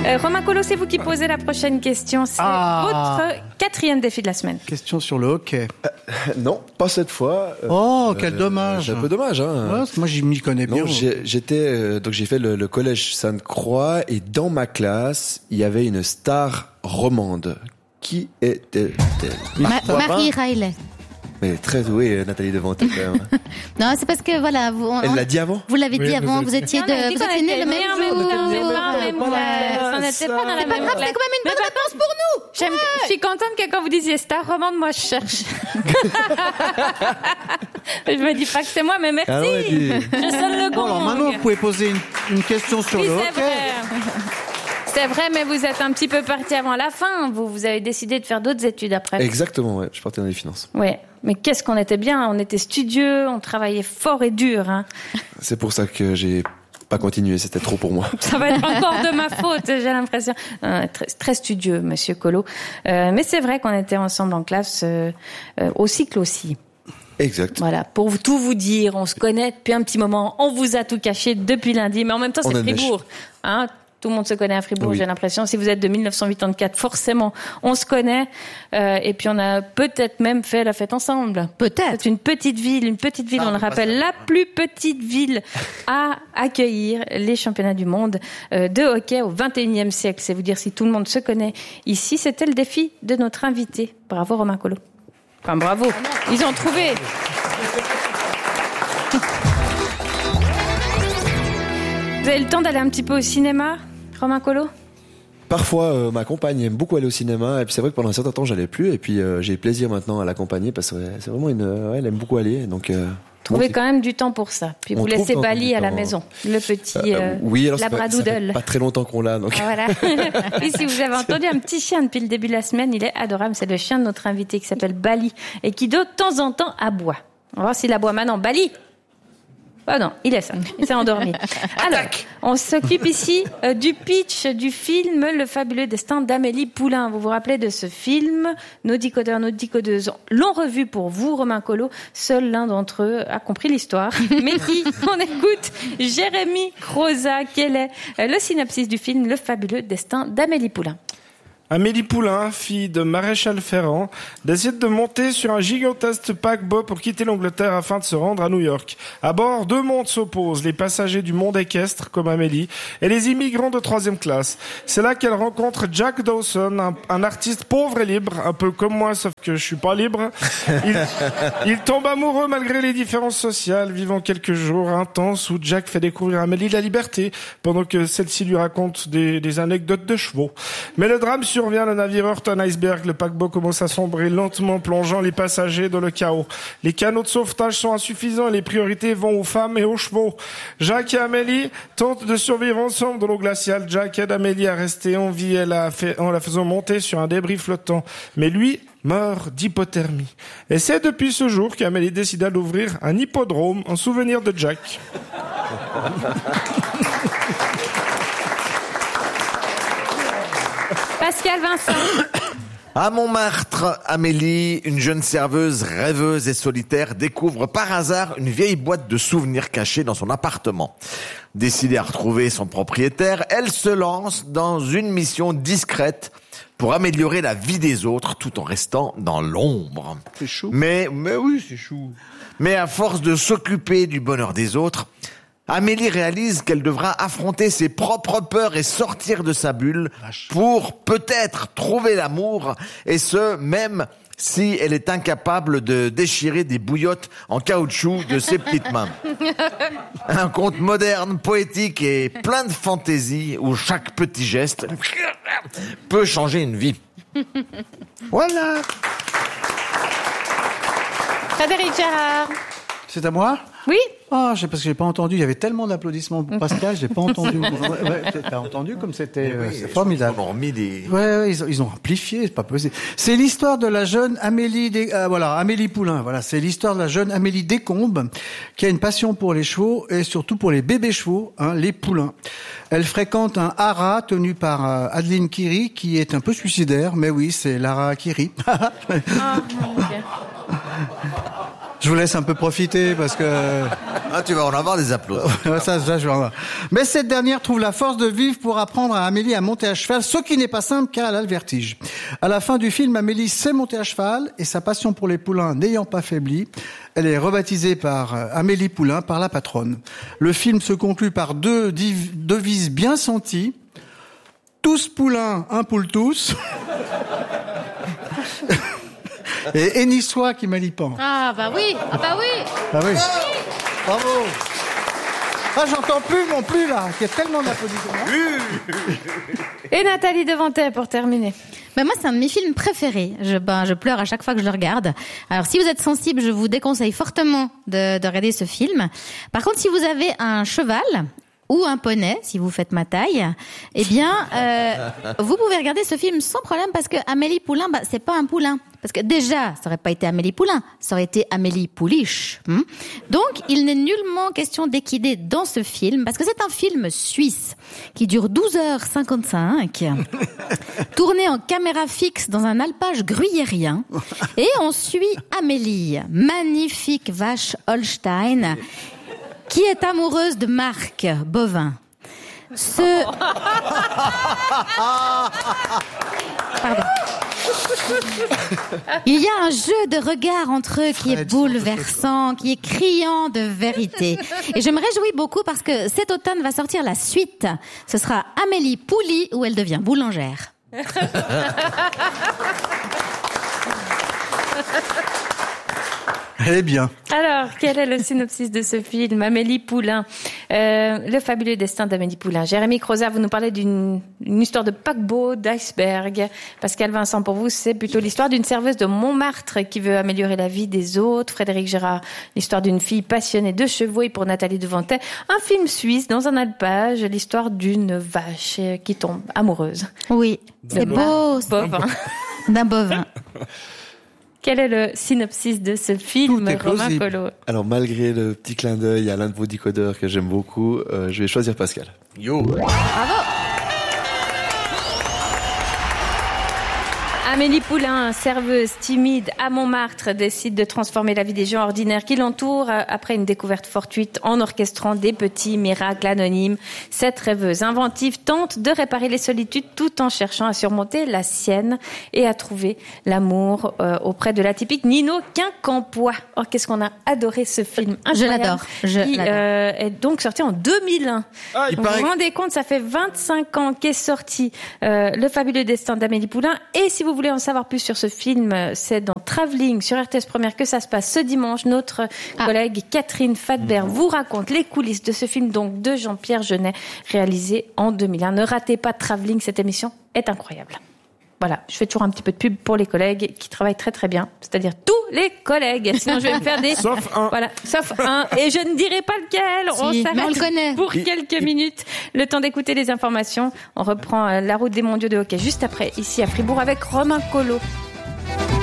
Romain Colo, c'est vous qui posez la prochaine question. C'est votre 4e défi de la semaine. Question sur le hockey. Non, pas cette fois. Quel dommage. C'est un peu dommage. Hein. Ouais, moi, j'y m'y connais bien. Non, j'ai fait le collège Sainte-Croix et dans ma classe, il y avait une star romande. Qui était-elle? Marie Riley. Mais très douée, Nathalie Devanté. Non, c'est parce que voilà, elle l'a dit avant. Vous l'avez dit avant, vous étiez nés le même jour. C'est pas grave, c'est quand même une bonne réponse pour nous. Je suis contente que quand vous disiez star romande, moi je cherche. Je me dis pas que c'est moi, mais merci. Je sonne le gong. Alors maintenant, vous pouvez poser une question sur le hockey. C'est vrai, mais vous êtes un petit peu parti avant la fin. Vous avez décidé de faire d'autres études après. Exactement, ouais. Je partais dans les finances. Ouais. Mais qu'est-ce qu'on était bien. On était studieux, on travaillait fort et dur. Hein. C'est pour ça que j'ai pas continué. C'était trop pour moi. Ça va être encore de ma faute, j'ai l'impression. Très, très studieux, monsieur Colo. Mais c'est vrai qu'on était ensemble en classe, au cycle aussi. Exact. Voilà, pour tout vous dire, on se connaît depuis un petit moment. On vous a tout caché depuis lundi, mais en même temps, c'est Fribourg. Hein, tout le monde se connaît à Fribourg, oui. J'ai l'impression. Si vous êtes de 1984, forcément, on se connaît. Et puis, on a peut-être même fait la fête ensemble. Peut-être. C'est une petite ville, on le rappelle, la plus petite ville à accueillir les championnats du monde de hockey au 21e siècle. C'est vous dire si tout le monde se connaît. Ici, c'était le défi de notre invité. Bravo, Romain Colo. Enfin, bravo. Ils ont trouvé. Vous avez le temps d'aller un petit peu au cinéma, Romain Colo ? Parfois, ma compagne aime beaucoup aller au cinéma, et puis c'est vrai que pendant un certain temps, j'allais plus, et puis j'ai plaisir maintenant à l'accompagner, parce que c'est vraiment elle aime beaucoup aller, donc... Trouvez quand même du temps pour ça. Puis vous laissez Bali à la maison, le petit labradoodle. Ça fait pas très longtemps qu'on l'a, donc... Voilà. Et si vous avez entendu un petit chien depuis le début de la semaine, il est adorable, c'est le chien de notre invité qui s'appelle Bali, et qui de temps en temps aboie. On va voir s'il aboie maintenant. Bali! Oh non, il s'est endormi. Alors, on s'occupe ici du pitch du film Le fabuleux destin d'Amélie Poulain. Vous vous rappelez de ce film? Nos décodeurs, nos décodeuses l'ont revu pour vous, Romain Colo. Seul l'un d'entre eux a compris l'histoire. Mais qui? On écoute Jérémy Croza. Quel est le synopsis du film Le fabuleux destin d'Amélie Poulain? Amélie Poulain, fille de maréchal Ferrand, décide de monter sur un gigantesque paquebot pour quitter l'Angleterre afin de se rendre à New York. À bord, deux mondes s'opposent, les passagers du monde équestre, comme Amélie, et les immigrants de 3e classe. C'est là qu'elle rencontre Jack Dawson, un artiste pauvre et libre, un peu comme moi, sauf que je suis pas libre. Il tombe amoureux malgré les différences sociales, vivant quelques jours intenses où Jack fait découvrir à Amélie la liberté, pendant que celle-ci lui raconte des anecdotes de chevaux. Mais le drame survient, le navire heurte un iceberg, le paquebot commence à sombrer lentement, plongeant les passagers dans le chaos. Les canaux de sauvetage sont insuffisants et les priorités vont aux femmes et aux chevaux. Jack et Amélie tentent de survivre ensemble dans l'eau glaciale. Jack aide Amélie à rester en vie en la faisant monter sur un débris flottant. Mais lui meurt d'hypothermie. Et c'est depuis ce jour qu'Amélie décida d'ouvrir un hippodrome en souvenir de Jack. Pascal Vincent. À Montmartre, Amélie, une jeune serveuse rêveuse et solitaire, découvre par hasard une vieille boîte de souvenirs cachée dans son appartement. Décidée à retrouver son propriétaire, elle se lance dans une mission discrète pour améliorer la vie des autres tout en restant dans l'ombre. C'est chou. Mais oui, c'est chou. Mais à force de s'occuper du bonheur des autres, Amélie réalise qu'elle devra affronter ses propres peurs et sortir de sa bulle pour peut-être trouver l'amour, et ce, même si elle est incapable de déchirer des bouillottes en caoutchouc de ses petites mains. Un conte moderne, poétique et plein de fantaisie où chaque petit geste peut changer une vie. Voilà. Frédéric Gérard. C'est à moi? Oui. Parce que j'ai pas entendu. Il y avait tellement d'applaudissements pour Pascal, j'ai pas entendu. T'as entendu comme c'était c'est formidable. Ils ont remis des... Ouais, ils ont amplifié, c'est pas possible. C'est l'histoire de la jeune Amélie Amélie Poulain. Voilà, c'est l'histoire de la jeune Amélie Descombes qui a une passion pour les chevaux et surtout pour les bébés chevaux, les poulains. Elle fréquente un haras tenu par Adeline Curie qui est un peu suicidaire, mais oui, c'est Lara Curie. Je vous laisse un peu profiter parce que... Ah, tu vas en avoir des applaudissements. ça, je vais en avoir. Mais cette dernière trouve la force de vivre pour apprendre à Amélie à monter à cheval, ce qui n'est pas simple car elle a le vertige. À la fin du film, Amélie sait monter à cheval et sa passion pour les poulains n'ayant pas faibli, elle est rebaptisée par Amélie Poulain, par la patronne. Le film se conclut par deux devises bien senties. Tous poulains, un poule tous. Et Ennissois qui m'alipan. Ah bah oui. Ah oui. Bravo. Ah, j'entends plus non plus là. Il y a tellement d'applaudissements. Et Nathalie Devantet pour terminer. Ben moi, c'est un de mes films préférés. Je pleure à chaque fois que je le regarde. Alors, si vous êtes sensible, je vous déconseille fortement de regarder ce film. Par contre, si vous avez un cheval ou un poney, si vous faites ma taille, eh bien, vous pouvez regarder ce film sans problème parce que Amélie Poulain, c'est pas un poulain. Parce que déjà, ça aurait pas été Amélie Poulain, ça aurait été Amélie Pouliche. Donc, il n'est nullement question d'équider dans ce film, parce que c'est un film suisse qui dure 12h55, tourné en caméra fixe dans un alpage gruyérien, et on suit Amélie, magnifique vache Holstein, qui est amoureuse de Marc Bovin. Pardon. Il y a un jeu de regard entre eux qui est bouleversant, qui est criant de vérité. Et je me réjouis beaucoup parce que cet automne va sortir la suite. Ce sera Amélie Pouli où elle devient boulangère. Elle est bien. Alors, quel est le synopsis de ce film? Amélie Poulain, le fabuleux destin d'Amélie Poulain. Jérémy Croza, vous nous parlez d'une histoire de paquebot, d'iceberg. Pascal Vincent, pour vous, c'est plutôt l'histoire d'une serveuse de Montmartre qui veut améliorer la vie des autres. Frédéric Gérard, l'histoire d'une fille passionnée de chevaux. Et pour Nathalie Devantet, un film suisse dans un alpage, l'histoire d'une vache qui tombe amoureuse. Oui, c'est beau. Bovin. D'un bovin. Quel est le synopsis de ce film, Romain Collot? Alors, malgré le petit clin d'œil à l'un de vos décodeurs que j'aime beaucoup, je vais choisir Pascal. Yo. Bravo. Amélie Poulain, serveuse timide à Montmartre, décide de transformer la vie des gens ordinaires qui l'entourent après une découverte fortuite en orchestrant des petits miracles anonymes. Cette rêveuse inventive tente de réparer les solitudes tout en cherchant à surmonter la sienne et à trouver l'amour auprès de l'atypique Nino Quincampoix. Oh, qu'est-ce qu'on a adoré ce film incroyable. Je l'adore. Qui est donc sorti en 2001. Vous vous rendez compte, ça fait 25 ans qu'est sorti Le fabuleux destin d'Amélie Poulain. Et si vous voulez en savoir plus sur ce film, c'est dans Travelling sur RTS Première que ça se passe ce dimanche. Notre collègue Catherine Fadbert vous raconte les coulisses de ce film donc de Jean-Pierre Jeunet réalisé en 2001. Ne ratez pas Travelling, cette émission est incroyable. Voilà, je fais toujours un petit peu de pub pour les collègues qui travaillent très très bien, c'est-à-dire tous les collègues. Sinon je vais me faire des... Sauf un. Voilà, sauf un. Et je ne dirai pas lequel. Si, on s'arrête mais on le connaît. pour quelques minutes. Le temps d'écouter les informations. On reprend la route des mondiaux de hockey juste après, ici à Fribourg avec Romain Collot.